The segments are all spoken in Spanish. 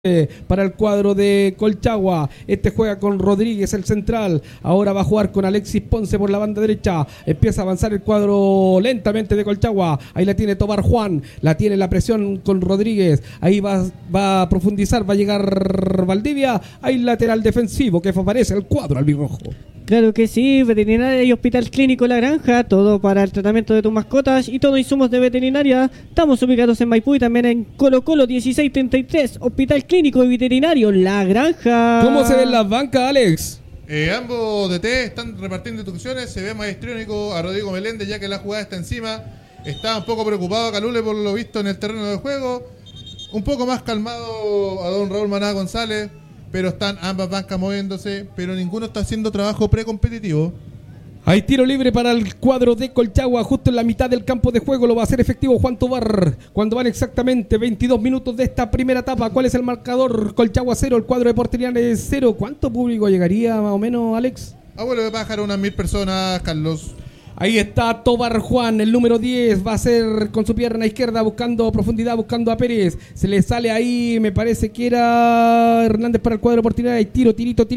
para el cuadro de Colchagua. Este juega con Rodríguez, el central. Ahora va a jugar con Alexis Ponce por la banda derecha. Empieza a avanzar el cuadro lentamente de Colchagua. Ahí la tiene Tobar Juan. La tiene la presión con Rodríguez. Ahí va a profundizar. Va a llegar Valdivia. Ahí lateral defensivo que favorece el cuadro albirrojo. Claro que sí, veterinaria y hospital clínico La Granja, todo para el tratamiento de tus mascotas y todo insumos de veterinaria. Estamos ubicados en Maipú y también en Colo Colo 1633, hospital clínico y veterinario La Granja. ¿Cómo se ven las bancas, Alex? Ambos DT están repartiendo instrucciones. Se ve maestriónico a Rodrigo Meléndez, ya que la jugada está encima. Está un poco preocupado Calule por lo visto en el terreno de juego. Un poco más calmado a don Raúl Maná González. Pero están ambas bancas moviéndose, pero ninguno está haciendo trabajo precompetitivo. Hay tiro libre para el cuadro de Colchagua, justo en la mitad del campo de juego. Lo va a hacer efectivo Juan Tobar. Cuando van exactamente 22 minutos de esta primera etapa. ¿Cuál es el marcador? Colchagua 0, el cuadro de Portelianes 0. ¿Cuánto público llegaría más o menos, Alex? Abuelo de pájaro, unas 1000 personas, Carlos. Ahí está Tobar Juan, el número 10, va a ser con su pierna izquierda buscando profundidad, buscando a Pérez. Se le sale ahí, me parece que era Hernández para el cuadro Portelianes. Tiro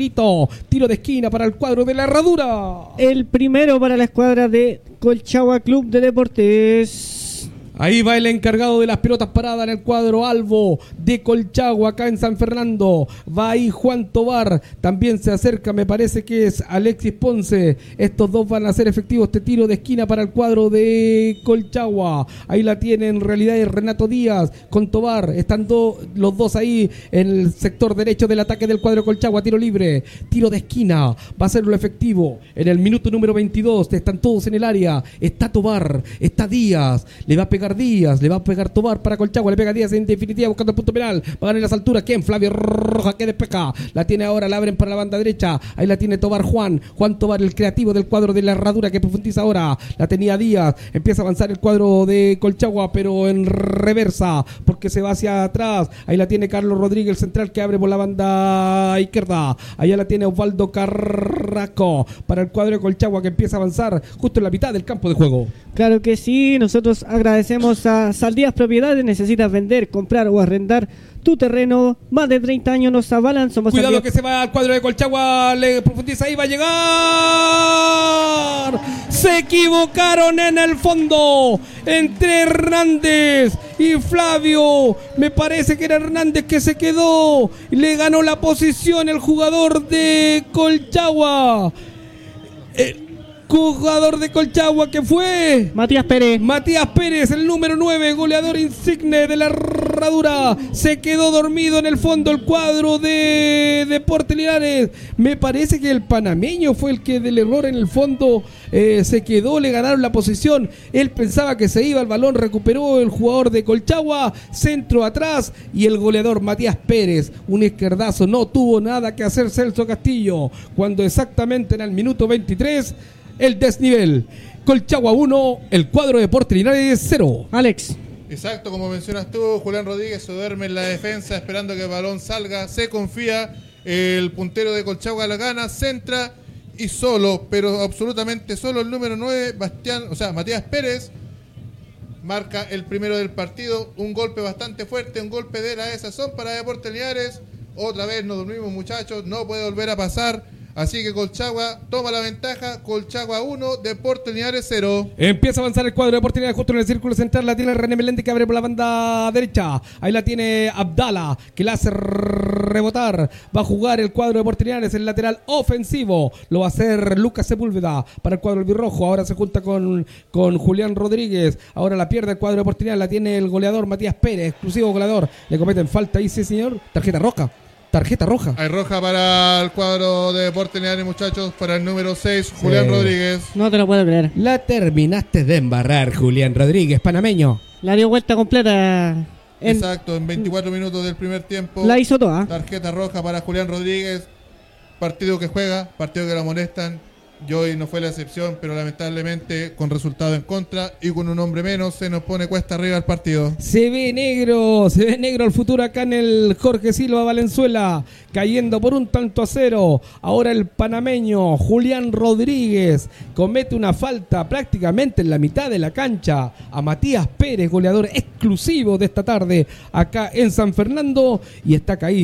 de esquina para el cuadro de la Herradura. El primero para la escuadra de Colchagua Club de Deportes. Ahí va el encargado de las pelotas paradas en el cuadro Albo de Colchagua, acá en San Fernando. Va ahí Juan Tobar, también se acerca, me parece que es Alexis Ponce. Estos dos van a hacer efectivo este tiro de esquina para el cuadro de Colchagua. Ahí la tiene en realidad es Renato Díaz con Tobar. Están los dos ahí en el sector derecho del ataque del cuadro de Colchagua. Tiro libre, tiro de esquina, va a ser lo efectivo. En el minuto número 22, están todos en el área. Está Tobar, está Díaz, le va a pegar Díaz, le va a pegar Tobar para Colchagua, le pega Díaz en definitiva buscando el punto penal, va a ganar las alturas. ¿Quién? Flavio Roja que despeja, la tiene ahora, la abren para la banda derecha, ahí la tiene Tobar Juan Tobar, el creativo del cuadro de la Herradura que profundiza ahora, la tenía Díaz, empieza a avanzar el cuadro de Colchagua pero en reversa porque se va hacia atrás. Ahí la tiene Carlos Rodríguez, el central que abre por la banda izquierda, allá la tiene Osvaldo Carraco para el cuadro de Colchagua que empieza a avanzar justo en la mitad del campo de juego. Claro que sí, nosotros agradecemos a Saldías Propiedades. Necesitas vender, comprar o arrendar tu terreno, más de 30 años nos avalan. Somos cuidado Saldías. Que se va al cuadro de Colchagua, le profundiza ahí, va a llegar. Se equivocaron en el fondo entre Hernández y Flavio. Me parece que era Hernández que se quedó, le ganó la posición el jugador de Colchagua. Jugador de Colchagua que fue Matías Pérez, el número 9, goleador insigne de la Herradura. Se quedó dormido en el fondo el cuadro de Deportes Linares. Me parece que el panameño fue el que del error en el fondo se quedó, le ganaron la posición. Él pensaba que se iba el balón, recuperó el jugador de Colchagua, centro atrás y el goleador Matías Pérez, un izquierdazo. No tuvo nada que hacer Celso Castillo cuando exactamente en el minuto 23 el desnivel. Colchagua 1, el cuadro de Deportes Linares 0. Alex. Exacto, como mencionas tú, Julián Rodríguez se duerme en la defensa esperando que el balón salga, se confía, el puntero de Colchagua la gana, centra y solo, pero absolutamente solo el número 9, Matías Pérez, marca el primero del partido, un golpe bastante fuerte, un golpe de la desazón para Deportes Linares. Otra vez nos dormimos, muchachos, no puede volver a pasar. Así que Colchagua toma la ventaja. Colchagua 1, Deportes Linares 0. Empieza a avanzar el cuadro de Deportes Linares justo en el círculo central. La tiene René Meléndez que abre por la banda derecha. Ahí la tiene Abdala que la hace rebotar. Va a jugar el cuadro de Deportes Linares, el lateral ofensivo. Lo va a hacer Lucas Sepúlveda para el cuadro albirrojo. Ahora se junta con Julián Rodríguez. Ahora la pierde el cuadro de Deportes Linares. La tiene el goleador Matías Pérez, exclusivo goleador. Le cometen falta ahí, sí señor. Tarjeta roja. Hay roja para el cuadro de Deportes Linares, muchachos, para el número 6, Julián Rodríguez. No te lo puedo creer. La terminaste de embarrar, Julián Rodríguez, panameño. La dio vuelta completa. Exacto, en 24 minutos del primer tiempo. La hizo toda. Tarjeta roja para Julián Rodríguez. Partido que juega, partido que lo molestan. Y hoy no fue la excepción, pero lamentablemente con resultado en contra y con un hombre menos se nos pone cuesta arriba el partido. Se ve negro el futuro acá en el Jorge Silva Valenzuela, cayendo por 1-0. Ahora el panameño Julián Rodríguez comete una falta prácticamente en la mitad de la cancha a Matías Pérez, goleador exclusivo de esta tarde acá en San Fernando, y está caído.